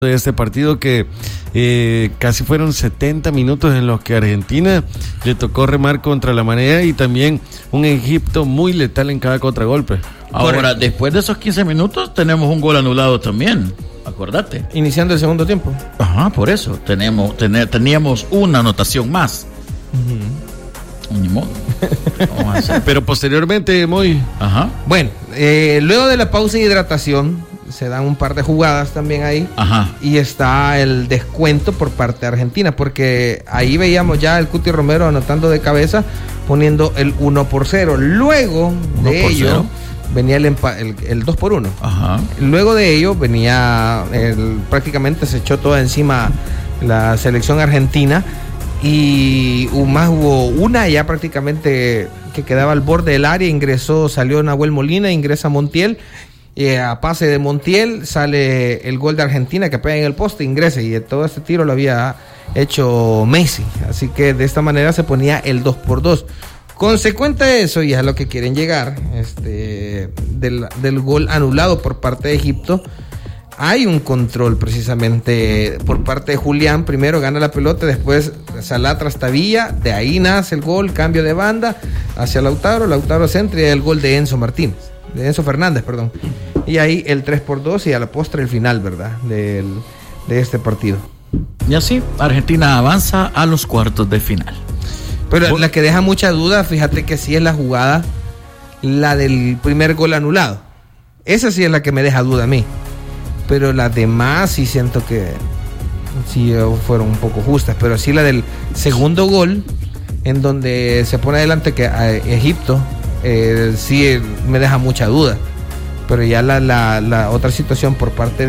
de este partido que casi fueron 70 minutos en los que Argentina le tocó remar contra la marea y también un Egipto muy letal en cada contragolpe. Ahora, después de esos 15 minutos tenemos un gol anulado también, acordate. Iniciando el segundo tiempo. Ajá, por eso teníamos una anotación más. Ni modo. Vamos a hacer. Pero posteriormente, muy... Ajá. Bueno, luego de la pausa de hidratación se dan un par de jugadas también ahí. Ajá. Y está el descuento por parte de Argentina, porque ahí veíamos ya el Cuti Romero anotando de cabeza, poniendo el 1-0. Luego de ello venía el 2-1. Ajá. Luego de ello venía prácticamente se echó toda encima la selección argentina, y hubo una ya prácticamente que quedaba al borde del área, salió Nahuel Molina, ingresa Montiel. A pase de Montiel sale el gol de Argentina que pega en el poste, ingresa, y todo este tiro lo había hecho Messi, así que de esta manera se ponía el 2-2. Consecuente de eso, y es a lo que quieren llegar, del gol anulado por parte de Egipto, hay un control precisamente por parte de Julián. Primero gana la pelota, después Salah trastabilla, de ahí nace el gol, cambio de banda hacia Lautaro centra, y el gol de Enzo Fernández, perdón. Y ahí el 3-2 y a la postre el final, ¿verdad? De este partido. Y así, Argentina avanza a los cuartos de final. Pero la que deja mucha duda, fíjate que sí es la jugada, la del primer gol anulado. Esa sí es la que me deja duda a mí. Pero las demás sí siento que sí fueron un poco justas. Pero sí la del segundo gol, en donde se pone adelante que Egipto, sí me deja mucha duda. Pero ya la otra situación por parte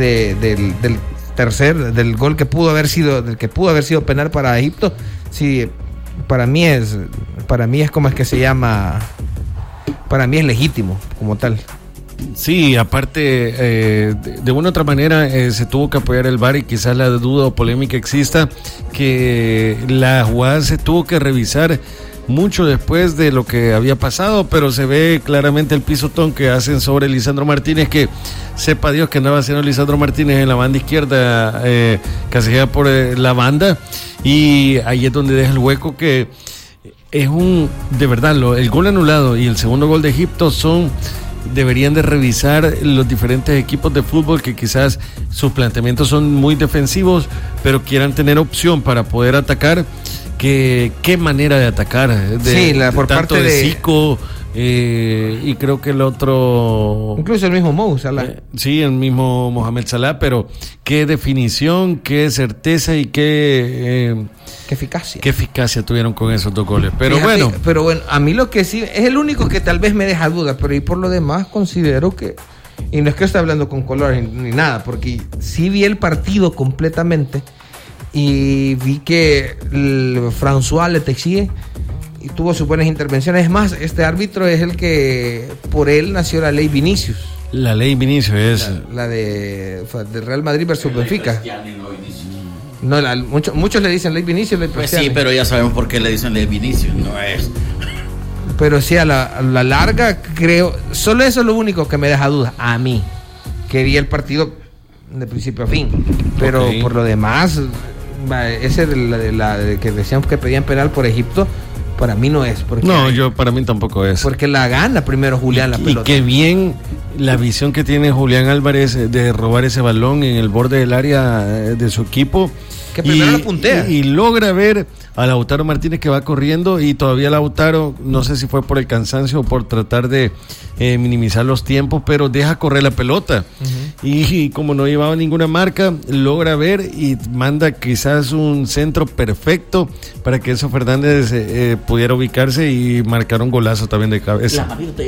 del gol que pudo haber sido penal para Egipto, sí, para mí es como es que se llama, para mí es legítimo como tal. Sí, aparte, de una u otra manera se tuvo que apoyar el VAR, y quizás la duda o polémica exista que la jugada se tuvo que revisar mucho después de lo que había pasado, pero se ve claramente el pisotón que hacen sobre Lisandro Martínez, que sepa Dios que andaba haciendo Lisandro Martínez en la banda izquierda, casillada por la banda, y ahí es donde deja el hueco, que es de verdad, el gol anulado y el segundo gol de Egipto deberían de revisar los diferentes equipos de fútbol que quizás sus planteamientos son muy defensivos, pero quieran tener opción para poder atacar. Qué manera de atacar, por tanto parte de Zico, y creo que el otro, incluso el mismo Mo Salah, sí, el mismo Mohamed Salah, pero qué definición, qué certeza y qué eficacia tuvieron con esos dos goles. Pero fíjate, bueno, a mí lo que sí es el único que tal vez me deja dudas, pero y por lo demás considero que, y no es que esté hablando con colores ni nada, porque sí vi el partido completamente y vi que François Letexier y tuvo sus buenas intervenciones. Es más, este árbitro es el que por él nació la ley Vinicius. La ley Vinicius es la de Real Madrid versus Benfica. No, muchos le dicen ley Vinicius, ley pues sí, pero ya sabemos por qué le dicen ley Vinicius, no es. Pero sí, a la larga, creo, solo eso es lo único que me deja duda a mí, que vi el partido de principio a fin. Pero por lo demás, ese de que decían que pedían penal por Egipto, para mí no es. Para mí tampoco es. Porque la gana primero Julián la pelota. Y qué bien la visión que tiene Julián Álvarez de robar ese balón en el borde del área de su equipo. Que primero la puntea. Y logra ver a Lautaro Martínez que va corriendo, y todavía Lautaro, no sé si fue por el cansancio o por tratar de minimizar los tiempos, pero deja correr la pelota. Uh-huh. Y como no llevaba ninguna marca, logra ver y manda quizás un centro perfecto para que Enzo Fernández pudiera ubicarse y marcar un golazo también de cabeza.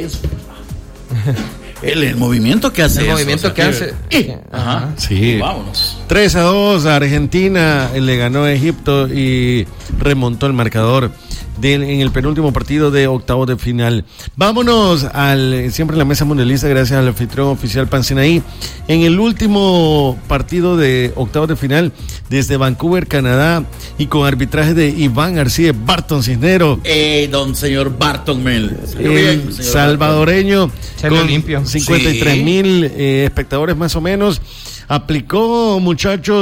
El movimiento que hace. Ajá. Sí. Vámonos. 3-2, Argentina le ganó a Egipto y remontó el marcador en el penúltimo partido de octavos de final. Vámonos siempre en la mesa mundialista, gracias al anfitrión oficial Pansinaí. En el último partido de octavos de final, desde Vancouver, Canadá, y con arbitraje de Iván García Barton Cisnero. Don señor Barton Mel. El salvadoreño, con limpio. 53,000 espectadores más o menos, aplicó, muchachos.